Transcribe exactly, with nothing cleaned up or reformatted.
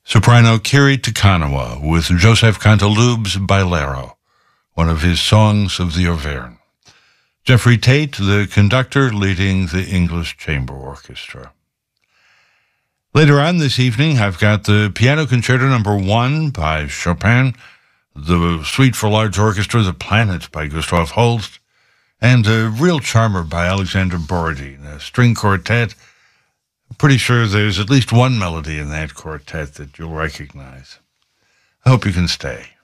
Soprano Kiri Takanawa with Joseph Cantaloube's Bailero, one of his songs of the Auvergne. Jeffrey Tate, the conductor, leading the English Chamber Orchestra. Later on this evening, I've got the Piano Concerto Number One by Chopin, the Suite for Large Orchestra, The Planet by Gustav Holst, and a real charmer by Alexander Borodin, a string quartet. I'm pretty sure there's at least one melody in that quartet that you'll recognize. I hope you can stay.